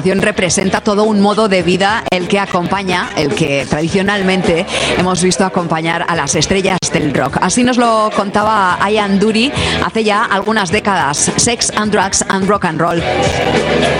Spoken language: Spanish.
canción representa todo un modo de vida el que tradicionalmente hemos visto acompañar a las estrellas del rock. Así nos lo contaba Ian Dury hace ya algunas décadas. Sex and Drugs and Rock and Roll.